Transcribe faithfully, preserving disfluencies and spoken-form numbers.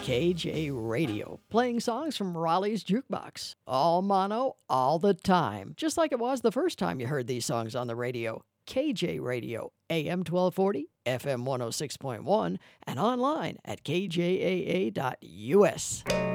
K J Radio, playing songs from Raleigh's Jukebox. All mono, all the time. Just like it was the first time you heard these songs on the radio. K J Radio, A M twelve forty, F M one oh six point one, and online at k j a a dot u s.